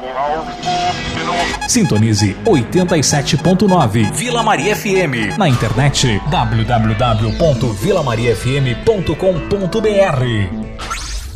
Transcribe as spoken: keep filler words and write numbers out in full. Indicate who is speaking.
Speaker 1: Sintonize oitenta e sete ponto nove Vila Maria F M. Na internet w w w ponto vila maria f m ponto com ponto b r.